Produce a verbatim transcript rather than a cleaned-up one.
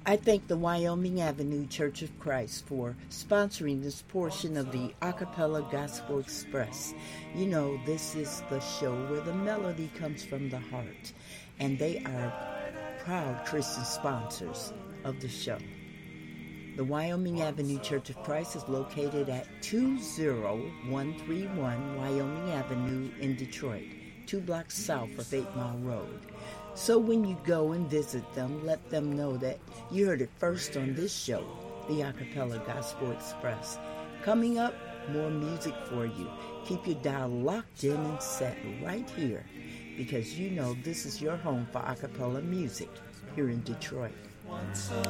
I thank the Wyoming Avenue Church of Christ for sponsoring this portion of the Acapella Gospel Express. You know, this is the show where the melody comes from the heart, and they are proud Christian sponsors of the show. The Wyoming Avenue Church of Christ is located at two zero one three one Wyoming Avenue in Detroit, two blocks south of Eight Mile Road. So when you go and visit them, let them know that you heard it first on this show, the Acapella Gospel Express. Coming up, more music for you. Keep your dial locked in and set right here, because you know this is your home for acapella music here in Detroit.